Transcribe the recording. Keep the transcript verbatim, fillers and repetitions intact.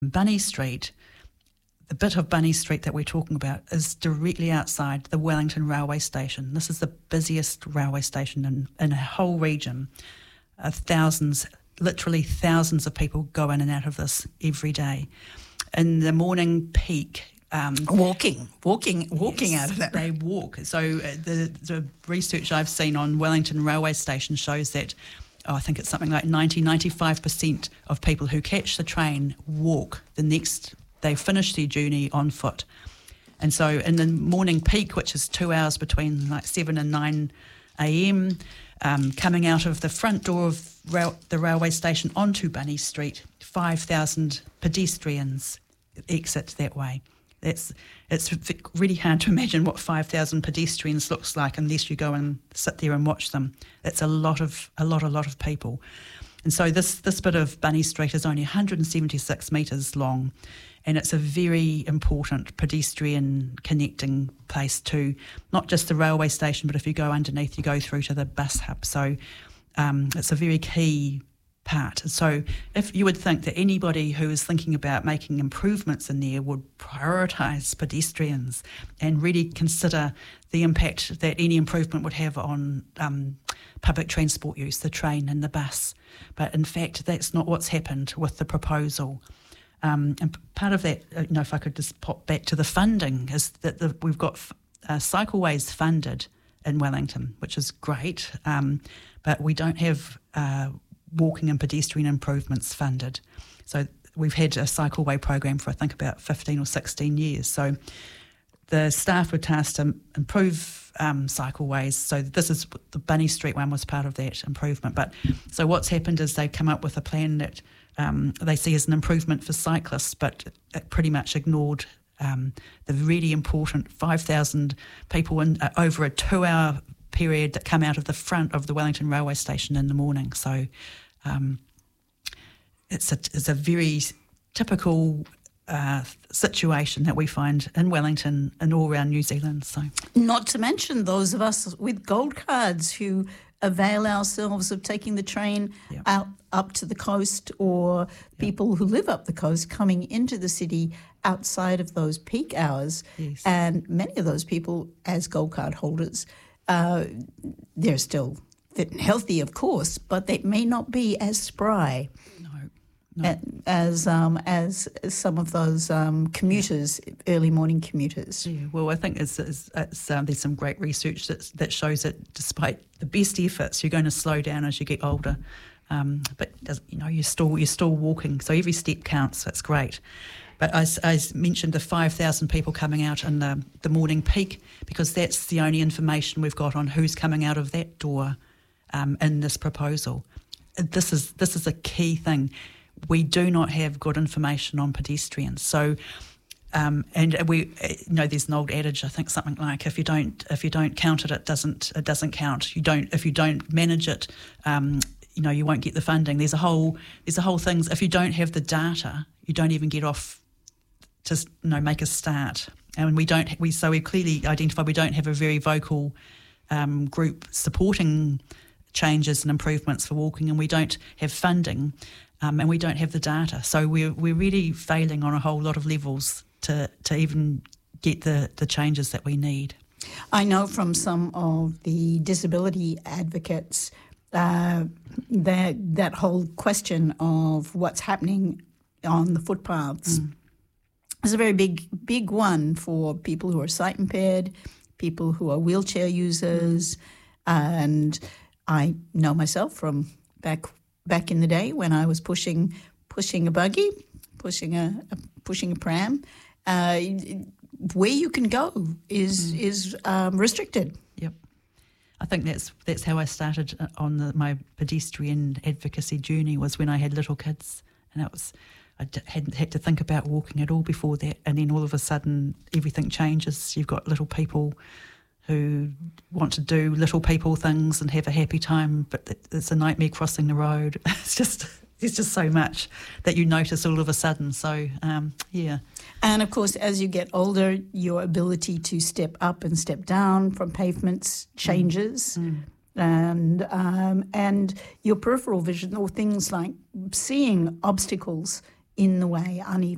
Bunny Street, the bit of Bunny Street that we're talking about, is directly outside the Wellington railway station. This is the busiest railway station in, in a whole region. Uh, thousands, literally thousands of people go in and out of this every day. In the morning peak, Um, walking, walking, walking yes, out of that. They walk. So uh, the, the research I've seen on Wellington railway station shows that, oh, I think it's something like ninety, ninety-five percent of people who catch the train walk the next, they finish their journey on foot. And so in the morning peak, which is two hours between like seven and nine a.m, um, coming out of the front door of rail, the railway station onto Bunny Street, five thousand pedestrians exit that way. That's it's really hard to imagine what five thousand pedestrians looks like unless you go and sit there and watch them. That's a lot of a lot a lot of people. And so this this bit of Bunny Street is only one hundred seventy-six metres long, and it's a very important pedestrian connecting place to not just the railway station, but if you go underneath, you go through to the bus hub. So um, it's a very key part. So if you would think that anybody who is thinking about making improvements in there would prioritise pedestrians and really consider the impact that any improvement would have on um, public transport use, the train and the bus. But in fact, that's not what's happened with the proposal. Um, and part of that, you know, if I could just pop back to the funding, is that the, we've got uh, cycleways funded in Wellington, which is great, um, but we don't have uh, walking and pedestrian improvements funded. So we've had a cycleway program for I think about fifteen or sixteen years. So the staff were tasked to improve um, cycleways. So this is the Bunny Street one was part of that improvement. But so what's happened is they've come up with a plan that um, they see as an improvement for cyclists, but it pretty much ignored um, the really important five thousand people in uh, over a two-hour period that come out of the front of the Wellington railway station in the morning. So um, it's a it's a very typical uh, situation that we find in Wellington and all around New Zealand. So, not to mention those of us with gold cards who avail ourselves of taking the train yeah. out up to the coast, or people yeah. who live up the coast coming into the city outside of those peak hours. Yes. And many of those people, as gold card holders, uh, they're still fit and healthy, of course, but they may not be as spry. No. As um, as some of those um, commuters, early morning commuters. Yeah, well, I think it's, it's, it's, um, there's some great research that that shows that despite the best efforts, you're going to slow down as you get older. Um, but you know, you're still you're still walking, so every step counts. That's great. But I, I mentioned the five thousand people coming out in the, the morning peak, because that's the only information we've got on who's coming out of that door um, in this proposal. This is this is a key thing. We do not have good information on pedestrians. So, um, and we, you know, there's an old adage. I think something like, if you don't, if you don't count it, it doesn't, it doesn't count. You don't, if you don't manage it, um, you know, you won't get the funding. There's a whole, there's a whole things. If you don't have the data, you don't even get off to, you know, make a start. And we don't, we so we clearly identify we don't have a very vocal um, group supporting changes and improvements for walking, and we don't have funding. Um, and we don't have the data. So we're, we're really failing on a whole lot of levels to, to even get the, the changes that we need. I know from some of the disability advocates uh, that that whole question of what's happening on the footpaths mm. is a very big, big one for people who are sight impaired, people who are wheelchair users. Mm. And I know myself from back Back in the day when I was pushing pushing a buggy, pushing a, a pushing a pram, uh, where you can go is mm. is um, restricted. Yep, I think that's that's how I started on the, my pedestrian advocacy journey, was when I had little kids, and it was I hadn't had to think about walking at all before that, and then all of a sudden everything changes. You've got little people who want to do little people things and have a happy time, but it's a nightmare crossing the road. It's just there's just so much that you notice all of a sudden. So, um, yeah. And, of course, as you get older, your ability to step up and step down from pavements changes. Mm. And um, and your peripheral vision, or things like seeing obstacles in the way, uneven